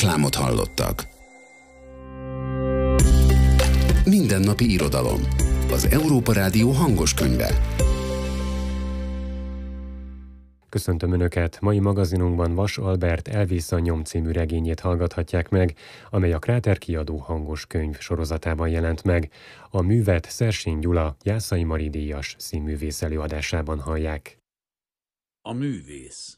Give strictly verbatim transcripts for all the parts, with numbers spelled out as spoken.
Reklámot hallottak. Mindennapi irodalom. Az Európa Rádió hangos könyve. Köszöntöm Önöket! Mai magazinunkban Vas Albert Elvész a nyom című regényét hallgathatják meg, amely a Kráter kiadó hangos könyv sorozatában jelent meg. A művet Szersény Gyula Jászai Mari díjas színművész előadásában hallják. A művész.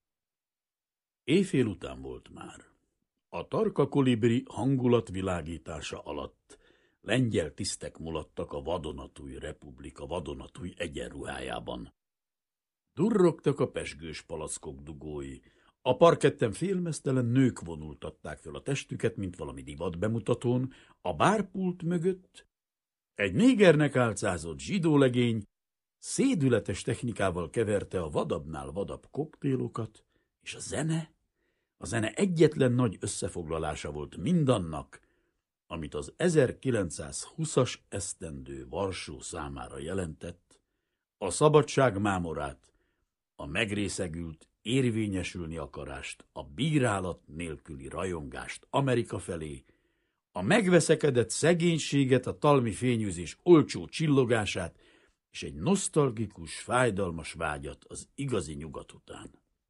Éjfél után volt már. A tarka kolibri hangulatvilágítása alatt lengyel tisztek mulattak a vadonatúj republika vadonatúj egyenruhájában. Durrogtak a pezsgős palackok dugói. A parketten félmeztelen nők vonultatták föl a testüket, mint valami divat bemutatón. A bárpult mögött egy négernek álcázott zsidólegény szédületes technikával keverte a vadabbnál vadabb koktélokat, és a zene, a zene egyetlen nagy összefoglalása volt mindannak, amit az ezerkilencszázhúszas esztendő Varsó számára jelentett, a szabadság mámorát, a megrészegült, érvényesülni akarást, a bírálat nélküli rajongást Amerika felé, a megveszekedett szegénységet, a talmi fényűzés olcsó csillogását, és egy nosztalgikus, fájdalmas vágyat az igazi nyugat után.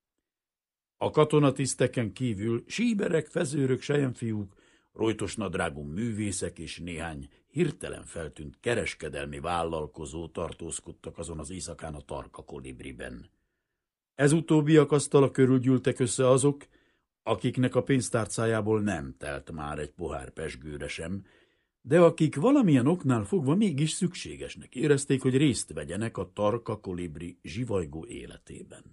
A katonatiszteken kívül síberek, fezőrök, selyemfiúk, rojtos nadrágú művészek és néhány hirtelen feltűnt kereskedelmi vállalkozó tartózkodtak azon az éjszakán a tarka kolibriben. Ez utóbbiak asztala körül gyűltek össze azok, akiknek a pénztárcájából nem telt már egy pohár pezsgőre sem, de akik valamilyen oknál fogva mégis szükségesnek érezték, hogy részt vegyenek a tarka kolibri zsivajgó életében.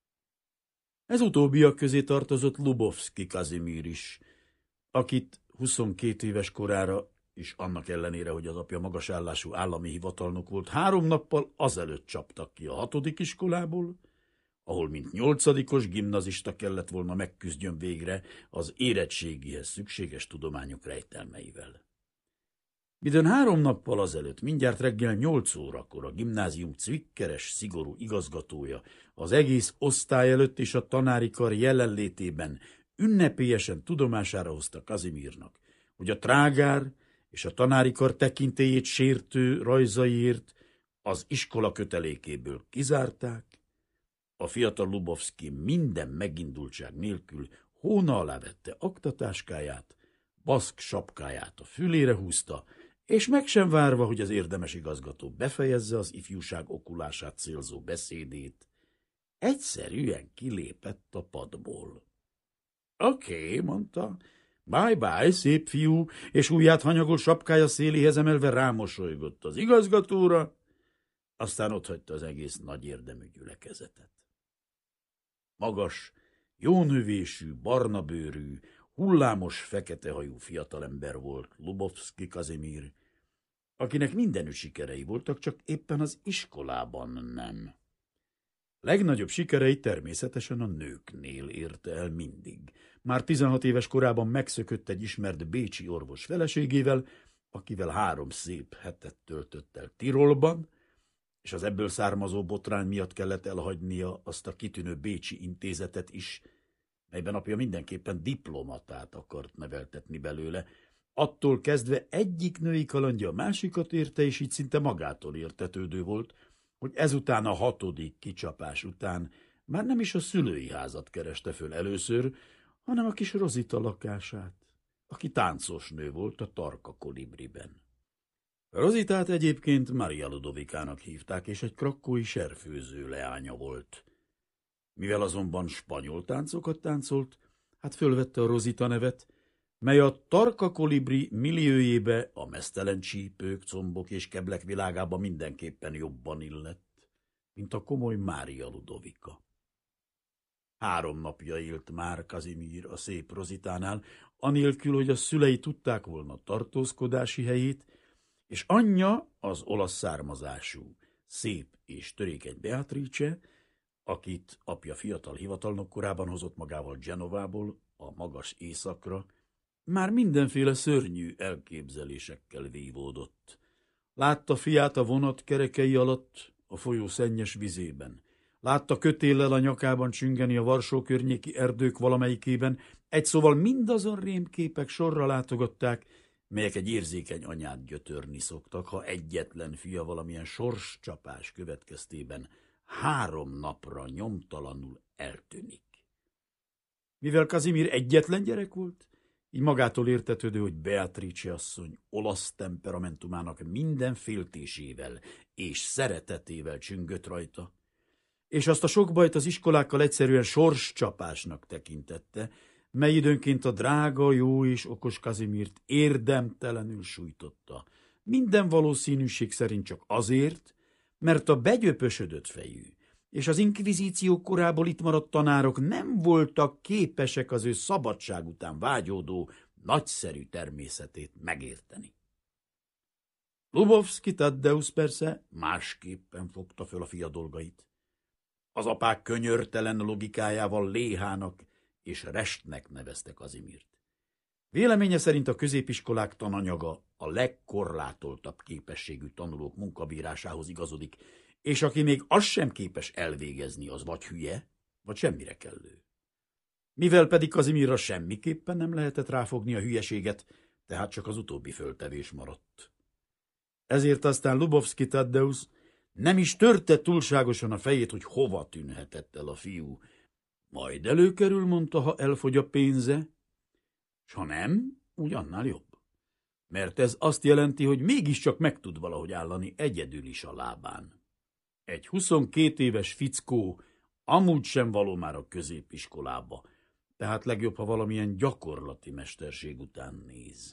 Ez utóbbiak közé tartozott Lubovszki Kazimír is, akit huszonkét éves korára, és annak ellenére, hogy az apja magasállású állami hivatalnok volt, három nappal azelőtt csaptak ki a hatodik iskolából, ahol mint nyolcadikos gimnazista kellett volna megküzdjön végre az érettségihez szükséges tudományok rejtelmeivel. Midőn három nappal azelőtt, mindjárt reggel nyolc órakor a gimnázium cvikkeres, szigorú igazgatója az egész osztály előtt és a tanári kar jelenlétében ünnepélyesen tudomására hozta Kazimírnak, hogy a trágár és a tanári kar tekintélyét sértő rajzaiért az iskola kötelékéből kizárták, a fiatal Lubovszki minden megindultság nélkül hóna alá vette aktatáskáját, baszk sapkáját a fülére húzta, és meg sem várva, hogy az érdemes igazgató befejezze az ifjúság okulását célzó beszédét, egyszerűen kilépett a padból. Oké, okay, mondta, bye-bye, szép fiú, és ujját hanyagos sapkája széléhez emelve rámosolygott az igazgatóra, aztán otthagyta az egész nagy érdemű gyülekezetet. Magas, jónövésű, barnabőrű, hullámos, feketehajú fiatalember volt Lubovszki Kazimír, akinek mindenütt sikerei voltak, csak éppen az iskolában nem. Legnagyobb sikerei természetesen a nőknél érte el mindig. Már tizenhat éves korában megszökött egy ismert bécsi orvos feleségével, akivel három szép hetet töltött el Tirolban, és az ebből származó botrány miatt kellett elhagynia azt a kitűnő bécsi intézetet is, melyben apja mindenképpen diplomatát akart neveltetni belőle. Attól kezdve egyik női kalandja a másikat érte, és így szinte magától értetődő volt, hogy ezután a hatodik kicsapás után már nem is a szülői házat kereste föl először, hanem a kis Rozita lakását, aki táncos nő volt a tarka kolibriben. Rozitát egyébként Maria Ludovikának hívták, és egy krakkói serfőző leánya volt. Mivel azonban spanyol táncokat táncolt, hát fölvette a Rozita nevet, mely a tarka kolibri milliójébe, a meztelen csípők, combok és keblek világába mindenképpen jobban illett, mint a komoly Mária Ludovika. Három napja élt már Kazimír a szép Rozitánál, anélkül, hogy a szülei tudták volna tartózkodási helyét, és anyja, az olasz származású, szép és törékeny Beatrice, akit apja fiatal hivatalnok korában hozott magával Genovából a magas északra, már mindenféle szörnyű elképzelésekkel vívódott. Látta fiát a vonat kerekei alatt, a folyó szennyes vizében, Látta kötéllel a nyakában csüngeni a Varsó környéki erdők valamelyikében, egy szóval mindazon rémképek sorra látogatták, melyek egy érzékeny anyát gyötörni szoktak, ha egyetlen fia valamilyen sorscsapás következtében három napra nyomtalanul eltűnik. Mivel Kazimír egyetlen gyerek volt, így magától értetődő, hogy Beatrice asszony olasz temperamentumának minden féltésével és szeretetével csüngött rajta, és azt a sok bajt az iskolákkal egyszerűen sorscsapásnak tekintette, mely időnként a drága, jó és okos Kazimírt érdemtelenül sújtotta. Minden valószínűség szerint csak azért, mert a begyöpösödött fejű és az inkvizíció korából itt maradt tanárok nem voltak képesek az ő szabadság után vágyódó, nagyszerű természetét megérteni. Lubovszky Taddeusz persze másképpen fogta föl a fia dolgait. Az apák könyörtelen logikájával léhának és restnek nevezte Kazimírt. Véleménye szerint a középiskolák tananyaga a legkorlátoltabb képességű tanulók munkabírásához igazodik, és aki még azt sem képes elvégezni, az vagy hülye, vagy semmire kellő. Mivel pedig Kazimírra semmiképpen nem lehetett ráfogni a hülyeséget, tehát csak az utóbbi föltevés maradt. Ezért aztán Lubovszky Taddeusz nem is törte túlságosan a fejét, hogy hova tűnhetett el a fiú. Majd előkerül, mondta, ha elfogy a pénze, s ha nem, úgy annál jobb. Mert ez azt jelenti, hogy mégiscsak meg tud valahogy állani egyedül is a lábán. Egy huszonkét éves fickó amúgy sem való már a középiskolába, tehát legjobb, ha valamilyen gyakorlati mesterség után néz.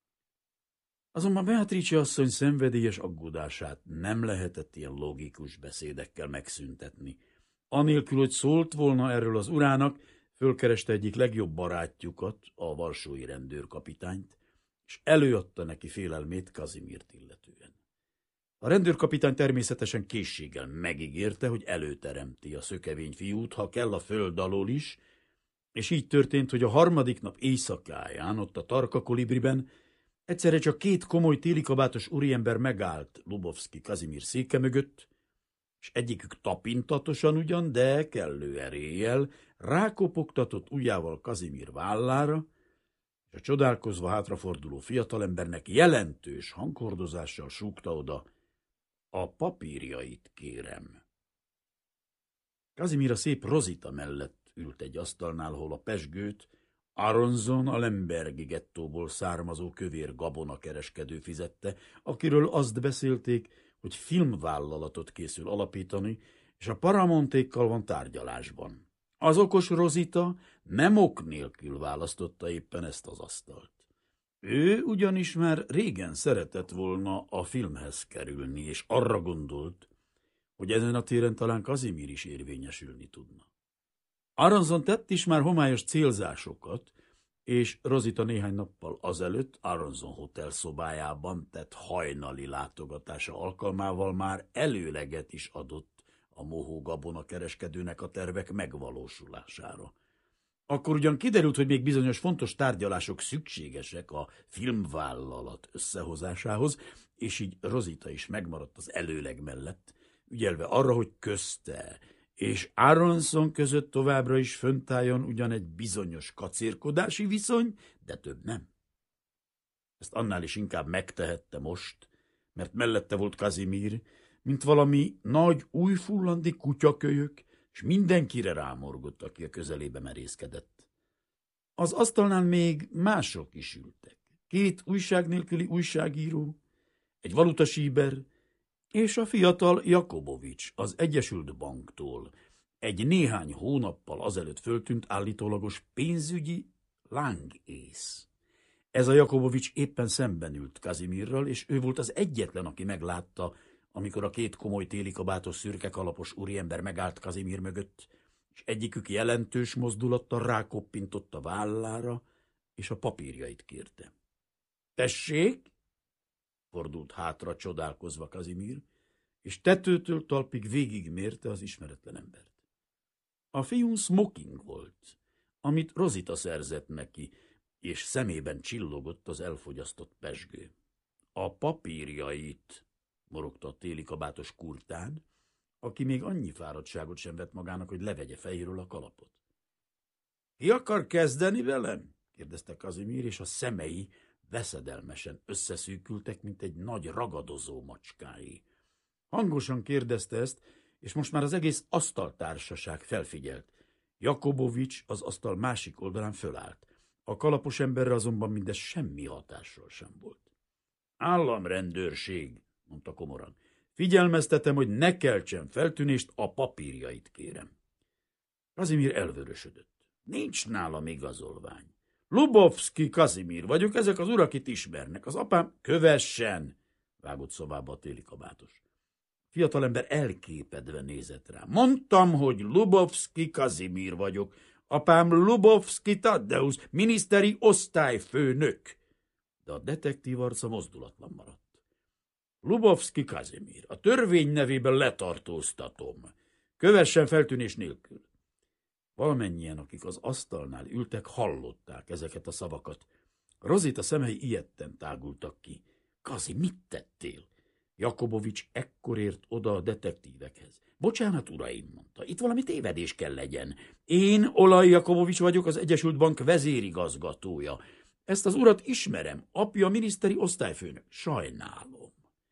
Azonban Beatrice asszony szenvedélyes aggódását nem lehetett ilyen logikus beszédekkel megszüntetni. Anélkül, hogy szólt volna erről az urának, fölkereste egyik legjobb barátjukat, a varsói rendőrkapitányt, és előadta neki félelmét Kazimírt illetően. A rendőrkapitány természetesen készséggel megígérte, hogy előteremti a szökevény fiút, ha kell a föld alól is, és így történt, hogy a harmadik nap éjszakáján, ott a Tarka kolibriben, egyszerre csak két komoly télikabátos úriember megállt Lubovszky Kazimír széke mögött, és egyikük tapintatosan ugyan, de kellő eréllyel rákopogtatott ujjával Kazimír vállára, és a csodálkozva hátraforduló fiatalembernek jelentős hanghordozással súgta oda: a papírjait kérem. Kazimír a szép Rosita mellett ült egy asztalnál, hol a pezsgőt Aronzon, a Lembergi gettóból származó kövér gabonakereskedő fizette, akiről azt beszélték, hogy filmvállalatot készül alapítani, és a Paramontékkal van tárgyalásban. Az okos Rosita nem ok nélkül választotta éppen ezt az asztalt. Ő ugyanis már régen szeretett volna a filmhez kerülni, és arra gondolt, hogy ezen a téren talán Kazimír is érvényesülni tudna. Aronson tett is már homályos célzásokat, és Rosita néhány nappal azelőtt Aronson hotel szobájában tett hajnali látogatása alkalmával már előleget is adott a mohó gabona kereskedőnek a tervek megvalósulására. Akkor ugyan kiderült, hogy még bizonyos fontos tárgyalások szükségesek a filmvállalat összehozásához, és így Rosita is megmaradt az előleg mellett, ügyelve arra, hogy közte és Aronson között továbbra is föntálljon ugyan egy bizonyos kacérkodási viszony, de több nem. Ezt annál is inkább megtehette most, mert mellette volt Kazimír, mint valami nagy újfullandi kutyakölyök, és mindenkire rámorgott, aki a közelébe merészkedett. Az asztalnál még mások is ültek. Két újság nélküli újságíró, egy valutasíber, és a fiatal Jakobovics az Egyesült Banktól, egy néhány hónappal azelőtt föltűnt állítólagos pénzügyi lángész. Ez a Jakobovics éppen szemben ült Kazimírral, és ő volt az egyetlen, aki meglátta, amikor a két komoly télikabátos szürke kalapos úriember megállt Kazimír mögött, és egyikük jelentős mozdulattal rákoppintott a vállára, és a papírjait kérte. Tessék? Fordult hátra csodálkozva Kazimír, és tetőtől talpig végigmérte az ismeretlen embert. A fiún smoking volt, amit Rosita szerzett neki, és szemében csillogott az elfogyasztott pezsgő. A papírjait, morogta a télikabátos kurtán, aki még annyi fáradtságot sem vett magának, hogy levegye fejéről a kalapot. Ki akar kezdeni velem? kérdezte Kazimír, és a szemei veszedelmesen összeszűkültek, mint egy nagy ragadozó macskái. Hangosan kérdezte ezt, és most már az egész asztaltársaság felfigyelt. Jakobovics az asztal másik oldalán fölállt. A kalapos emberre azonban mindez semmi hatással sem volt. Államrendőrség, mondta komoran. Figyelmeztetem, hogy ne keltsen feltűnést, a papírjait kérem. Kazimír elvörösödött. Nincs nálam igazolvány. Lubovszki Kazimír vagyok, ezek az urak itt ismernek. Az apám kövessen, vágott szobába a téli kabátos. Fiatalember elképedve nézett rá. Mondtam, hogy Lubovszki Kazimír vagyok. Apám Lubovszki Taddeusz, miniszteri osztályfőnök. De a detektív arca mozdulatlan maradt. Lubovszki Kazimír, a törvény nevében letartóztatom. Kövessen feltűnés nélkül. Valamennyien, akik az asztalnál ültek, hallották ezeket a szavakat. Rozita szemei ijedten tágultak ki. Kazi, mit tettél? Jakobovics ekkor ért oda a detektívekhez. Bocsánat, uraim, mondta, itt valami tévedés kell legyen. Én Olaj Jakobovics vagyok, az Egyesült Bank vezérigazgatója. Ezt az urat ismerem, apja miniszteri osztályfőnök. Sajnálom.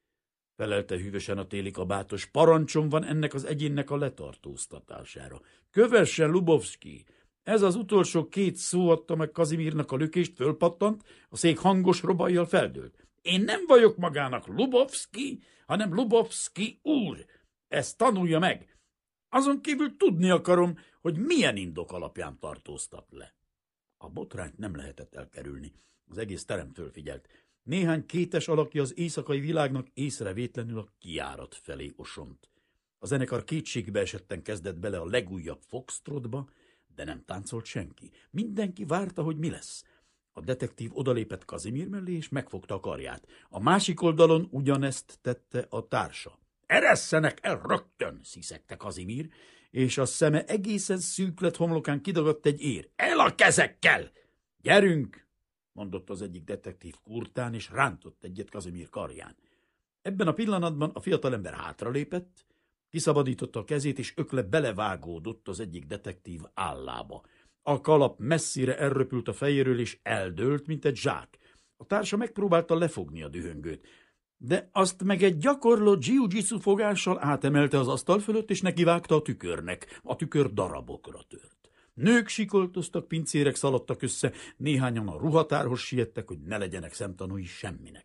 Felelte hűvösen a téli kabátos, parancsom van ennek az egyénnek a letartóztatására. Kövessen, Lubovszki! Ez az utolsó két szó adta meg Kazimírnak a lökést, fölpattant, a szék hangos robajjal feldőlt. Én nem vagyok magának Lubovszki, hanem Lubovszki úr. Ezt tanulja meg. Azon kívül tudni akarom, hogy milyen indok alapján tartóztat le. A botrányt nem lehetett elkerülni. Az egész terem fölfigyelt. Néhány kétes alakja az éjszakai világnak észrevétlenül a kijárat felé osont. A zenekar kétségbe esetten kezdett bele a legújabb foxtrotba, de nem táncolt senki. Mindenki várta, hogy mi lesz. A detektív odalépett Kazimír mellé, és megfogta a karját. A másik oldalon ugyanezt tette a társa. Eresszenek el rögtön, sziszegte Kazimír, és a szeme egészen szűk lett homlokán kidagadt egy ér. El a kezekkel! Gyerünk! mondott az egyik detektív kurtán, és rántott egyet Kazimír karján. Ebben a pillanatban a fiatalember hátralépett, kiszabadította a kezét, és ökle belevágódott az egyik detektív állába. A kalap messzire elröpült a fejéről, és eldőlt, mint egy zsák. A társa megpróbálta lefogni a dühöngőt, de azt meg egy gyakorló jiu-jitsu fogással átemelte az asztal fölött, és nekivágta a tükörnek. A tükör darabokra tört. Nők sikoltoztak, pincérek szaladtak össze, néhányan a ruhatárhoz siettek, hogy ne legyenek szemtanúi semminek.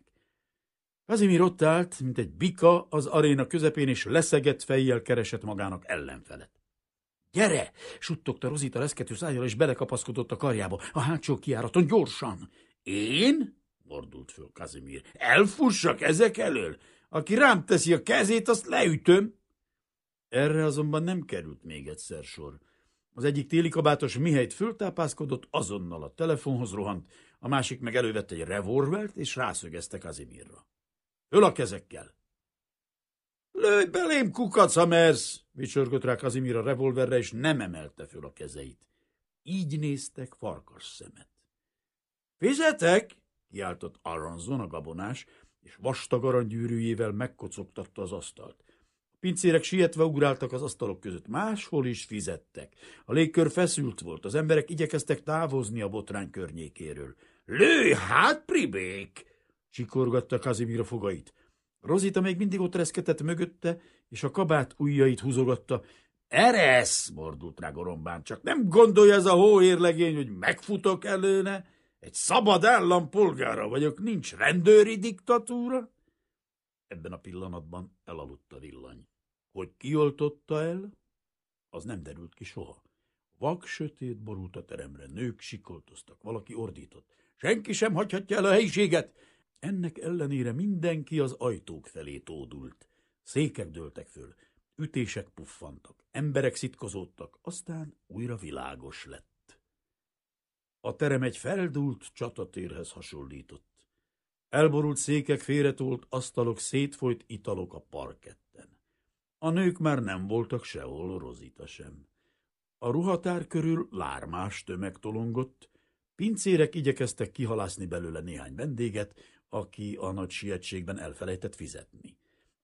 Kazimír ott állt, mint egy bika az aréna közepén, és leszegett fejjel keresett magának ellenfelet. Gyere! Suttogta Rozita reszkető szájjal, és belekapaszkodott a karjába. A hátsó kijáraton gyorsan. Én? Mordult föl Kazimír. Elfussak ezek elől? Aki rám teszi a kezét, azt leütöm. Erre azonban nem került még egyszer sor. Az egyik télikabátos mihelyt föltápászkodott, azonnal a telefonhoz rohant, a másik meg elővette egy revolvert, és rászögezte Kazimírra. Föl a kezekkel! Lőj belém, kukac, ha mersz! Vicsorgott rá Kazimír a revolverre, és nem emelte föl a kezeit. Így néztek farkas szemet. Fizetek! Kiáltott Aronson, a gabonás, és vastag aranygyűrűjével megkocogtatta az asztalt. A pincérek sietve ugráltak az asztalok között. Máshol is fizettek. A légkör feszült volt, az emberek igyekeztek távozni a botrány környékéről. Lőj hát, pribék! Csikorgatta Kazimír a fogait. Rozita még mindig ott reszketett mögötte, és a kabát ujjait húzogatta. Eresz! Mordult rá Gorombán. Csak nem gondolja ez a hóérlegény, hogy megfutok előne? Egy szabad állampolgára vagyok, nincs rendőri diktatúra? Ebben a pillanatban elaludt a villany. Hogy kioltotta el, az nem derült ki soha. Vak sötét borult a teremre, nők sikoltoztak, valaki ordított. Senki sem hagyhatja el a helyiséget! Ennek ellenére mindenki az ajtók felé tódult. Székek dőltek föl, ütések puffantak, emberek szitkozódtak, aztán újra világos lett. A terem egy feldúlt csatatérhez hasonlított. Elborult székek, félretolt asztalok, szétfolyt italok a parketten. A nők már nem voltak sehol, Rozita sem. A ruhatár körül lármás tömeg tolongott, pincérek igyekeztek kihalászni belőle néhány vendéget, aki a nagy sietségben elfelejtett fizetni.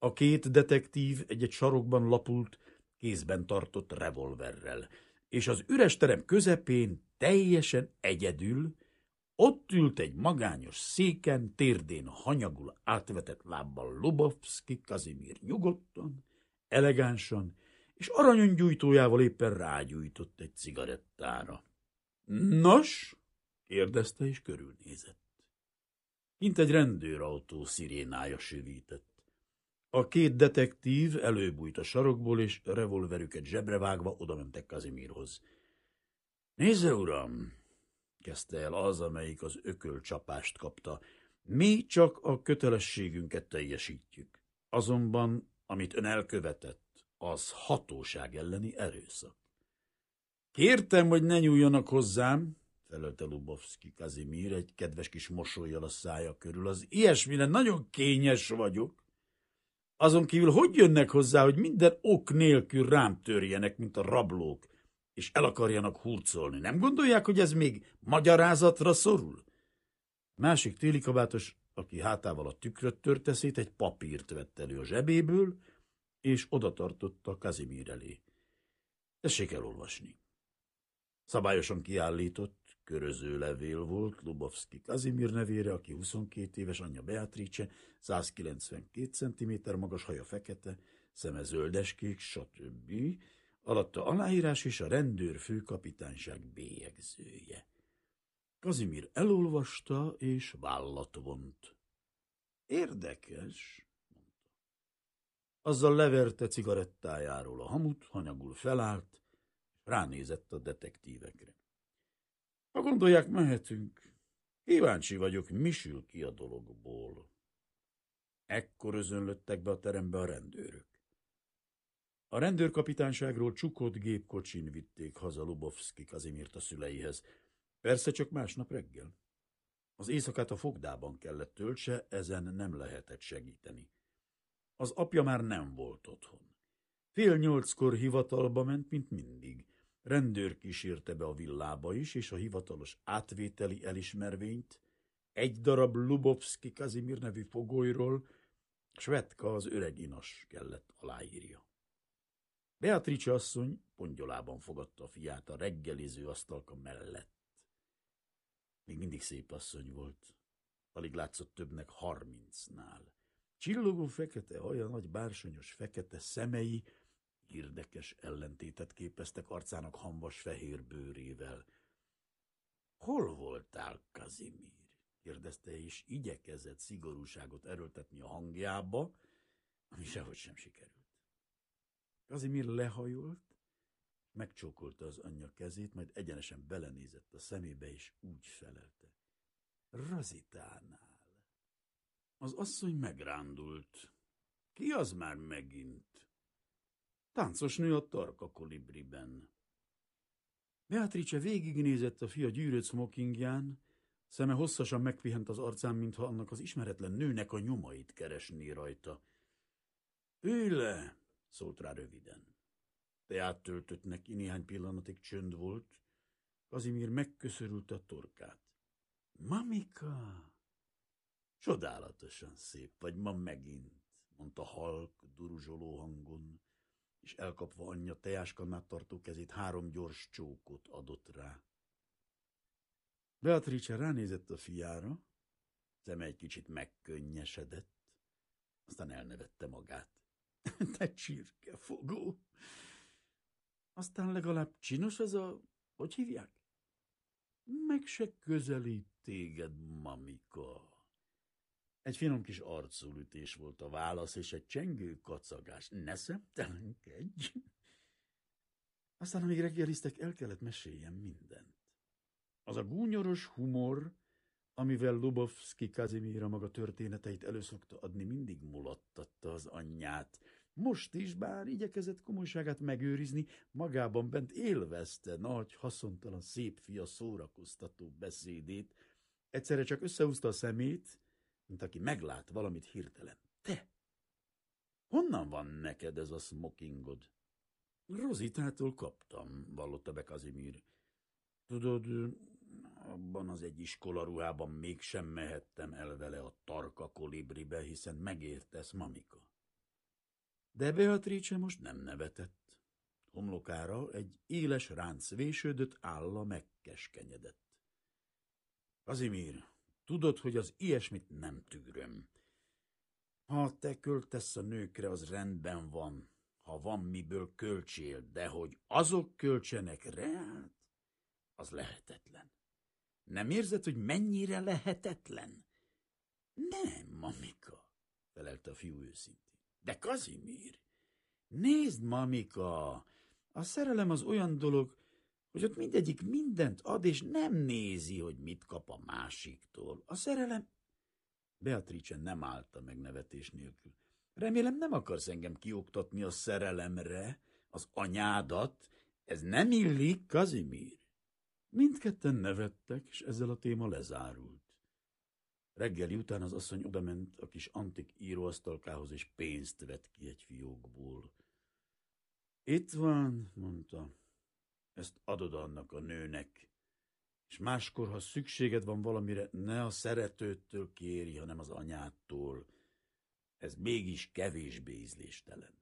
A két detektív egy-egy sarokban lapult, kézben tartott revolverrel, és az üres terem közepén teljesen egyedül ott ült egy magányos széken, térdén hanyagul átvetett lábbal Lubovszki Kazimír nyugodtan, elegánsan, és aranyongyújtójával éppen rágyújtott egy cigarettára. Nos? Kérdezte, és körülnézett. Kint egy rendőrautó szirénája sövített. A két detektív előbújt a sarokból, és revolverüket zsebre vágva odamentek Kazimírhoz. Nézze, uram, kezdte el az, amelyik az ökölcsapást kapta. Mi csak a kötelességünket teljesítjük. Azonban, amit ön elkövetett, az hatóság elleni erőszak. Kértem, hogy ne nyúljanak hozzám, felelte Lubovszki Kazimír egy kedves kis mosollyal a szája körül. Az ilyesmire nagyon kényes vagyok. Azon kívül hogy jönnek hozzá, hogy minden ok nélkül rám törjenek, mint a rablók, és el akarjanak hurcolni? Nem gondolják, hogy ez még magyarázatra szorul? Másik télikabátos, aki hátával a tükröt törte szét, egy papírt vett elő a zsebéből, és oda tartotta Kazimír elé. Tessék elolvasni. Szabályosan kiállított, köröző levél volt Lubovszki Kazimír nevére, aki huszonkét éves, anyja Beatrice, száz kilencvenkét centiméter magas, haja fekete, szeme zöldeskék, stb. Alatta aláírás és a rendőrfőkapitányság bélyegzője. Kazimír elolvasta, és vállat vont. Érdekes, mondta. Azzal leverte cigarettájáról a hamut, hanyagul felállt, és ránézett a detektívekre. Ha gondolják, mehetünk. Kíváncsi vagyok, mi sül ki a dologból. Ekkor özönlöttek be a terembe a rendőrök. A rendőrkapitányságról csukott gépkocsin vitték haza Lubovszki Kazimírt a szüleihez. Persze csak másnap reggel. Az éjszakát a fogdában kellett töltse, ezen nem lehetett segíteni. Az apja már nem volt otthon. Fél nyolckor hivatalba ment, mint mindig. Rendőr kísérte be a villába is, és a hivatalos átvételi elismervényt egy darab Lubovszki Kazimír nevű fogolyról Svetka, az öreg inas kellett aláírja. Beatrice asszony pongyolában fogadta a fiát a reggeliző asztalka mellett. Még mindig szép asszony volt, alig látszott többnek harmincnál. Csillogó fekete haja, nagy bársonyos fekete szemei érdekes ellentétet képeztek arcának hamvas fehér bőrével. Hol voltál, Kazimír? Kérdezte, és igyekezett szigorúságot erőltetni a hangjába, ami sehogy sem sikerült. Kazimír lehajolt, megcsókolta az anyja kezét, majd egyenesen belenézett a szemébe, és úgy felelte. Razitánál. Az asszony megrándult. Ki az már megint? Táncosnő a Tarka Kolibriben. Beatrice végignézett a fia gyűrött smokingján, szeme hosszasan megpihent az arcán, mintha annak az ismeretlen nőnek a nyomait keresné rajta. Ülj le, szólt rá röviden. Teát töltött neki, néhány pillanatig csönd volt. Kazimír megköszörülte a torkát. Mamika! Csodálatosan szép vagy ma megint, mondta halk, duruzsoló hangon, és elkapva anyja teáskannát tartó kezét három gyors csókot adott rá. Beatrice ránézett a fiára, szeme egy kicsit megkönnyesedett, aztán elnevette magát. Te csirkefogó! Aztán legalább csinos az a... hogy hívják? Meg se közelít téged, mamika. Egy finom kis arculütés volt a válasz, és egy csengő kacagás. Ne szemtelenkedj! Aztán, amíg reggeliztek, el kellett meséljem mindent. Az a gúnyoros humor, amivel Lubovszki Kazimír a maga történeteit előszokta adni, mindig mulattatta az anyját. Most is, bár igyekezett komolyságát megőrizni, magában bent élvezte nagy, haszontalan szép fia szórakoztató beszédét. Egyszerre csak összehúzta a szemét, mint aki meglát valamit hirtelen. Te! Honnan van neked ez a smokingod? Rozitától kaptam, vallotta be Kazimír. Tudod, abban az egy iskolaruhában mégsem mehettem el vele a Tarka Kolibribe, hiszen megértesz, mamika. De Beatrice most nem nevetett. Homlokára egy éles ránc vésődött, álla megkeskenyedett. Kazimír, tudod, hogy az ilyesmit nem tűröm. Ha te költesz a nőkre, az rendben van, ha van miből költsél, de hogy azok költsenek reát, az lehetetlen. Nem érzed, hogy mennyire lehetetlen? Nem, mamika, felelte a fiú őszintén. De Kazimír, nézd, mamika, a szerelem az olyan dolog, hogy ott mindegyik mindent ad, és nem nézi, hogy mit kap a másiktól. A szerelem... Beatrice nem állta meg nevetés nélkül. Remélem nem akarsz engem kioktatni a szerelemre, az anyádat. Ez nem illik, Kazimír. Mindketten nevettek, és ezzel a téma lezárult. Reggeli után az asszony odament a kis antik íróasztalkához, és pénzt vett ki egy fiókból. Itt van, mondta, ezt adod annak a nőnek, és máskor, ha szükséged van valamire, ne a szeretőtől kérj, hanem az anyától. Ez mégis kevésbé ízléstelen.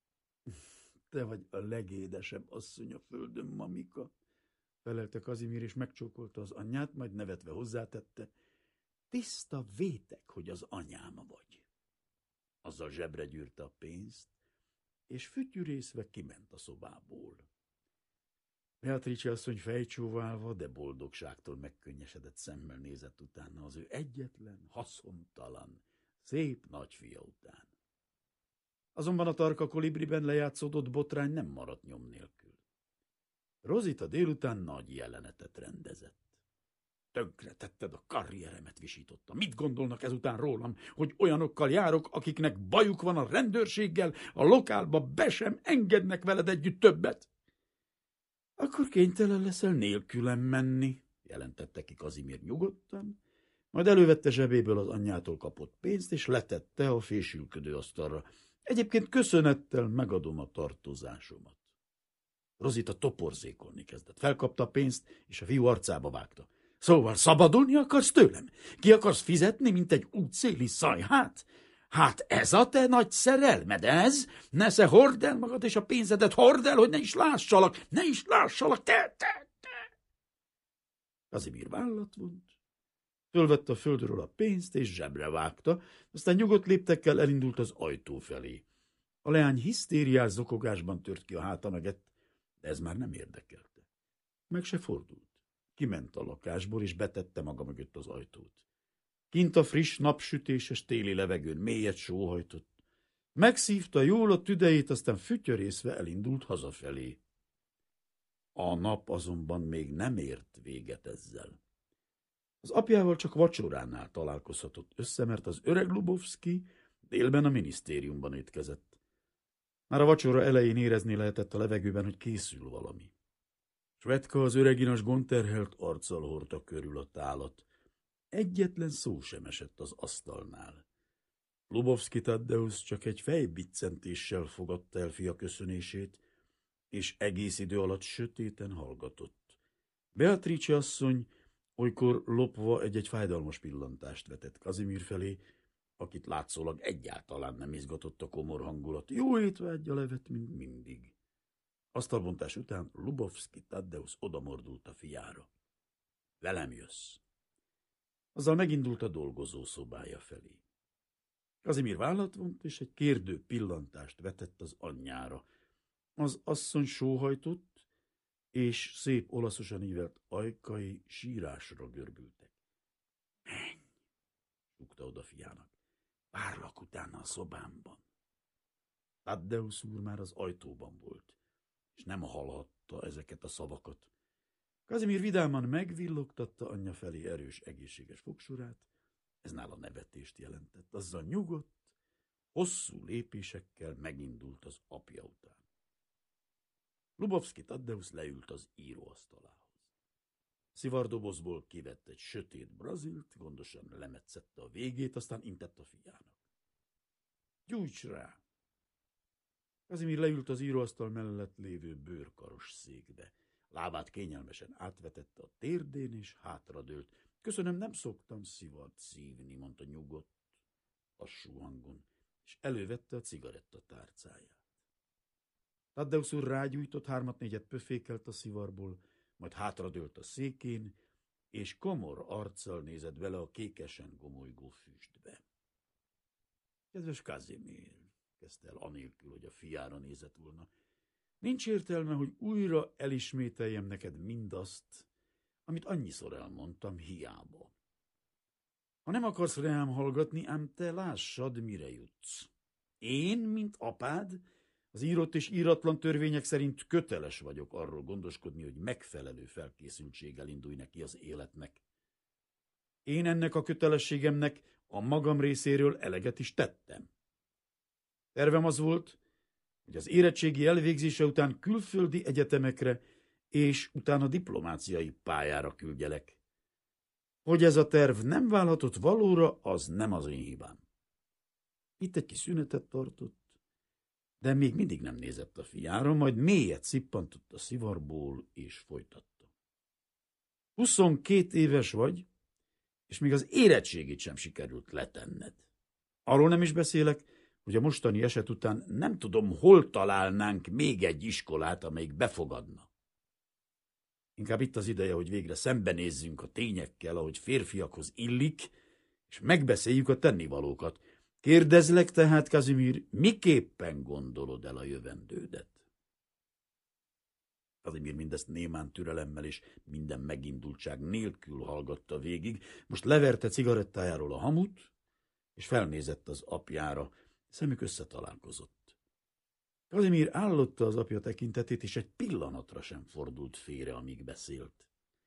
Te vagy a legédesebb asszony a földön, mamika, felelte Kazimír, és megcsókolta az anyját, majd nevetve hozzátette, tiszta vétek, hogy az anyám vagy. Azzal zsebre gyűrte a pénzt, és fütyürészve kiment a szobából. Beatrice asszony fejcsóválva, de boldogságtól megkönnyesedett szemmel nézett utána az ő egyetlen, haszontalan, szép nagyfia után. Azonban a tarka kolibriben lejátszódott botrány nem maradt nyom nélkül. Rozita délután nagy jelenetet rendezett. Tönkre tetted a karrieremet, visította. Mit gondolnak ezután rólam, hogy olyanokkal járok, akiknek bajuk van a rendőrséggel, a lokálba be sem engednek veled együtt többet? Akkor kénytelen leszel nélkülem menni, jelentette ki Kazimír nyugodtan, majd elővette zsebéből az anyjától kapott pénzt, és letette a fésülködő asztalra. Egyébként köszönettel megadom a tartozásomat. Rozita toporzékolni kezdett. Felkapta a pénzt, és a fiú arcába vágta. Szóval szabadulni akarsz tőlem? Ki akarsz fizetni, mint egy útszéli szajhát? Hát ez a te nagy szerelmed, ez? Nesze, hord el magad, és a pénzedet hord el, hogy ne is lássalak, ne is lássalak, te, te, te. Kazimír vállat vont, fölvette a földről a pénzt, és zsebre vágta, aztán nyugodt léptekkel elindult az ajtó felé. A leány hisztériás zokogásban tört ki a háta mögött, de ez már nem érdekelte. Meg se fordult. Kiment a lakásból, és betette maga mögött az ajtót. Kint a friss, napsütéses téli levegőn mélyet sóhajtott. Megszívta jól a tüdejét, aztán fütyörészve elindult hazafelé. A nap azonban még nem ért véget ezzel. Az apjával csak vacsoránál találkozhatott össze, mert az öreg Lubovszki délben a minisztériumban étkezett. Már a vacsora elején érezni lehetett a levegőben, hogy készül valami. Svetka az öreginas gondterhelt arccal hordta körül a tálat. Egyetlen szó sem esett az asztalnál. Lubovszki Taddeusz csak egy fejbiccentéssel fogadta el fia köszönését, és egész idő alatt sötéten hallgatott. Beatrice asszony olykor lopva egy-egy fájdalmas pillantást vetett Kazimír felé, akit látszólag egyáltalán nem izgatott a komor hangulat. Jó étvággyal evett, mint mindig. Asztalbontás után Lubovszki Taddeusz odamordult a fiára. Velem jössz. Azzal megindult a dolgozó szobája felé. Kazimír vállat vont, és egy kérdő pillantást vetett az anyjára. Az asszony sóhajtott, és szép olaszosan ívelt ajkai sírásra görbültek. Menj, súgta oda fiának. Várlak utána a szobámban. Taddeusz úr már az ajtóban volt, és nem hallhatta ezeket a szavakat. Kazimír vidáman megvillogtatta anyja felé erős, egészséges fogsorát, ez nála nevetést jelentett. Azzal nyugodt, hosszú lépésekkel megindult az apja után. Lubovszki Taddeusz leült az íróasztalához. Szivardobozból kivett egy sötét brazilt, gondosan lemetszette a végét, aztán intett a fiának. Gyújts rá! Kazimír leült az íróasztal mellett lévő bőrkaros székbe. Lábát kényelmesen átvetette a térdén, és hátradőlt. Köszönöm, nem szoktam szivart szívni, mondta nyugodt, lassú hangon. és elővette a cigarettatárcáját. Tadeusz úr rágyújtott, hármat-négyet pöfékelt a szivarból, majd hátradőlt a székén, és komor arccal nézett bele a kékesen gomolygó füstbe. Kedves Kazimír, kezdte el anélkül, hogy a fiára nézett volna, nincs értelme, hogy újra elismételjem neked mindazt, amit annyiszor elmondtam, hiába. Ha nem akarsz rám hallgatni, ám te lássad, mire jutsz. Én, mint apád, az írott és íratlan törvények szerint köteles vagyok arról gondoskodni, hogy megfelelő felkészültséggel indulj neki az életnek. Én ennek a kötelességemnek a magam részéről eleget is tettem. Tervem az volt, hogy az érettségi elvégzése után külföldi egyetemekre és utána diplomáciai pályára küldjelek. Hogy ez a terv nem válhatott valóra, az nem az én hibám. Itt egy kis szünetet tartott, de még mindig nem nézett a fiára, majd mélyet szippantott a szivarból, és folytatta. Huszonkét éves vagy, és még az érettségit sem sikerült letenned. Arról nem is beszélek, hogy a mostani eset után nem tudom, hol találnánk még egy iskolát, amelyik befogadna. Inkább itt az ideje, hogy végre szembenézzünk a tényekkel, ahogy férfiakhoz illik, és megbeszéljük a tennivalókat. Kérdezlek tehát, Kazimír, miképpen gondolod el a jövendődet? Kazimír mindezt némán türelemmel és minden megindultság nélkül hallgatta végig, most leverte cigarettájáról a hamut, és felnézett az apjára, szemük összetalálkozott. Kazimír állotta az apja tekintetét, és egy pillanatra sem fordult félre, amíg beszélt.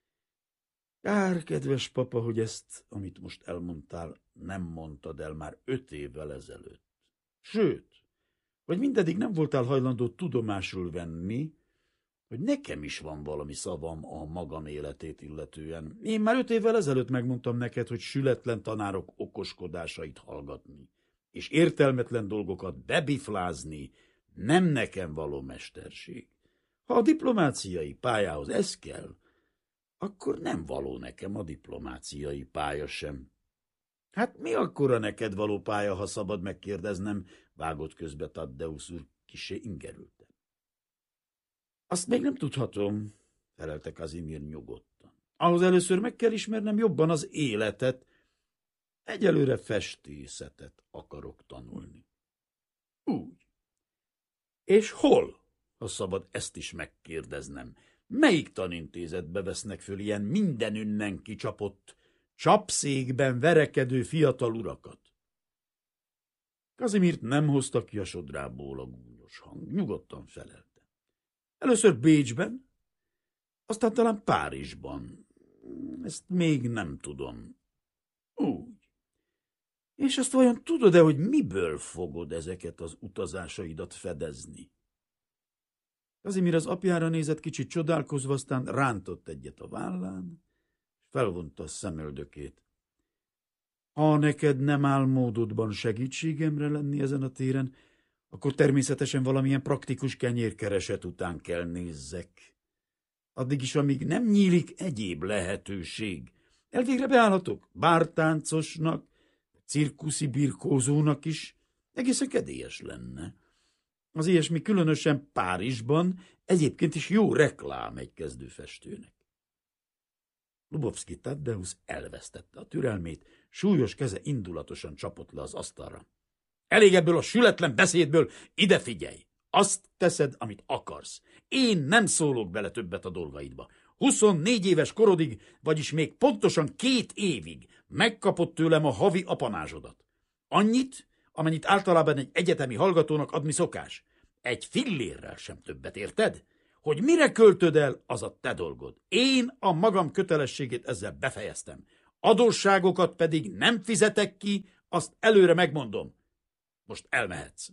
Kár, kedves papa, hogy ezt, amit most elmondtál, nem mondtad el már öt évvel ezelőtt. Sőt, hogy mindeddig nem voltál hajlandó tudomásul venni, hogy nekem is van valami szavam a magam életét illetően. Én már öt évvel ezelőtt megmondtam neked, hogy sületlen tanárok okoskodásait hallgatni, és értelmetlen dolgokat bebiflázni nem nekem való mesterség. Ha a diplomáciai pályához ez kell, akkor nem való nekem a diplomáciai pálya sem. Hát mi akkora neked való pálya, ha szabad megkérdeznem, vágott közbe Tadeusz úr kissé ingerülten. Azt még nem tudhatom, felelte Kazimír nyugodtan. Ahhoz először meg kell ismernem jobban az életet. Egyelőre festészetet akarok tanulni. Úgy. És hol, ha szabad ezt is megkérdeznem? Melyik tanintézetbe vesznek föl ilyen mindenünnen kicsapott, csapszékben verekedő fiatal urakat? Kazimírt nem hozta ki a sodrából a gúnyos hang, nyugodtan felelte. Először Bécsben, aztán talán Párizsban. Ezt még nem tudom. Úgy. És azt vajon tudod-e, hogy miből fogod ezeket az utazásaidat fedezni? Kazimír az apjára nézett kicsit csodálkozva, aztán rántott egyet a vállán, és felvonta a szemöldökét. Ha neked nem áll módodban segítségemre lenni ezen a téren, akkor természetesen valamilyen praktikus kenyérkereset után kell nézzek. Addig is, amíg nem nyílik egyéb lehetőség. Elvégre beállhatok bártáncosnak, cirkuszi birkózónak is, egészen kedélyes lenne. Az ilyesmi különösen Párizsban egyébként is jó reklám egy kezdőfestőnek. Lubovszki Tadeusz elvesztette a türelmét, súlyos keze indulatosan csapott le az asztalra. Elég ebből a sületlen beszédből, ide figyelj! Azt teszed, amit akarsz. Én nem szólok bele többet a dolgaidba. Huszonnégy éves korodig, vagyis még pontosan két évig megkapod tőlem a havi apanázsodat. Annyit, amennyit általában egy egyetemi hallgatónak adni szokás. Egy fillérrel sem többet, érted? Hogy mire költöd el, az a te dolgod. Én a magam kötelességét ezzel befejeztem. Adósságokat pedig nem fizetek ki, azt előre megmondom. Most elmehetsz.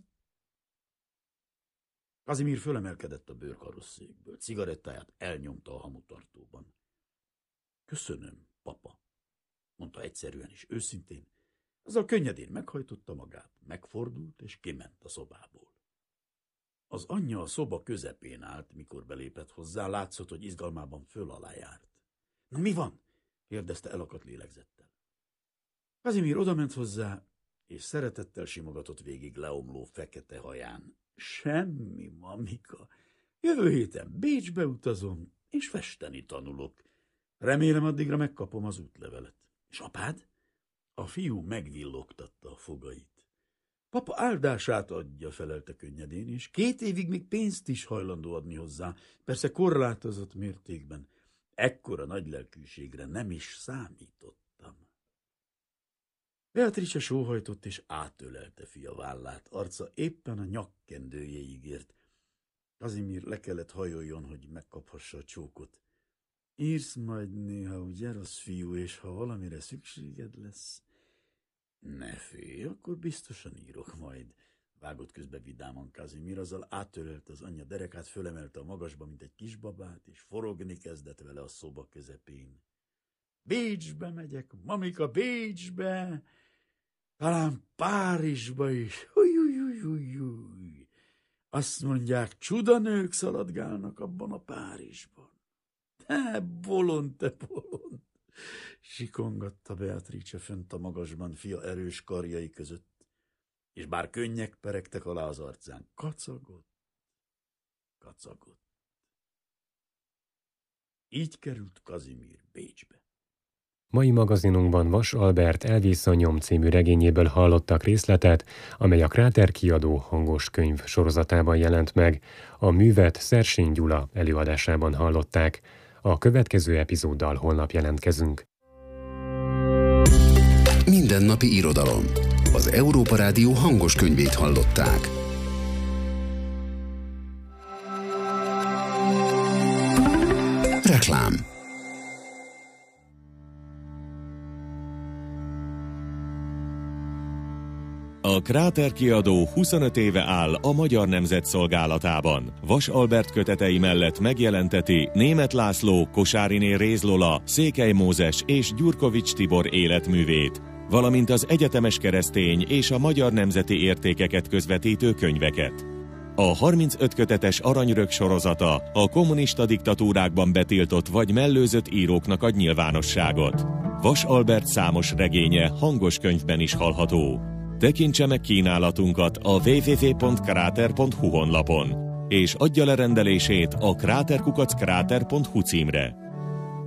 Kazimír fölemelkedett a bőrkarosszékből, cigarettáját elnyomta a hamutartóban. Köszönöm, papa, mondta egyszerűen és őszintén. Azzal könnyedén meghajtotta magát, megfordult és kiment a szobából. Az anyja a szoba közepén állt, mikor belépett hozzá, látszott, hogy izgalmában föl-alá járt. Na mi van? kérdezte elakadt lélegzettel. Kazimír odament hozzá, és szeretettel simogatott végig leomló fekete haján. Semmi, mamika. Jövő héten Bécsbe utazom, és festeni tanulok. Remélem, addigra megkapom az útlevelet. És apád? A fiú megvillogtatta a fogait. Papa áldását adja, felelte könnyedén, és két évig még pénzt is hajlandó adni hozzá, persze korlátozott mértékben. Ekkora nagylelkűségre nem is számítottam. Beatrice sóhajtott, és átölelte fia vállát. Arca éppen a nyakkendőjéig ért. Kazimír le kellett hajoljon, hogy megkaphassa a csókot. Írsz majd néha, ugye, rossz fiú, és ha valamire szükséged lesz... Ne félj, akkor biztosan írok majd. Vágott közbe vidáman Kazimír, azzal átölelte az anyja derekát, fölemelte a magasba, mint egy kisbabát, és forogni kezdett vele a szoba közepén. Bécsbe megyek, mamika, Bécsbe! Talán Párizsba is. Ujjjjjjjjjjj. Azt mondják, csudanők szaladgálnak abban a Párizsban. Te bolond, te bolond! Sikongatta Beatrice fönt a magasban fia erős karjai között, és bár könnyek peregtek alá az arcán, kacagott, kacagott. Így került Kazimír Bécsbe. Mai magazinunkban Vas Albert Elvész a nyom című regényéből hallottak részletet, amely a Kráter kiadó hangos könyv sorozatában jelent meg. A művet Szersény Gyula előadásában hallották. A következő epizóddal holnap jelentkezünk. Mindennapi irodalom. Az Európa Rádió hangos könyvét hallották. Reklám. A Kráter kiadó huszonöt éve áll a Magyar Nemzet szolgálatában. Vas Albert kötetei mellett megjelenteti Németh László, Kosáriné Réz Lola, Székely Mózes és Gyurkovics Tibor életművét, valamint az egyetemes keresztény és a magyar nemzeti értékeket közvetítő könyveket. A harmincöt kötetes Aranyrög sorozata a kommunista diktatúrákban betiltott vagy mellőzött íróknak ad nyilvánosságot. Vas Albert számos regénye hangos könyvben is hallható. Tekintse meg kínálatunkat a double-u double-u double-u pont kráter pont hu honlapon, és adja le rendelését a kráter kukac kráter pont hu címre.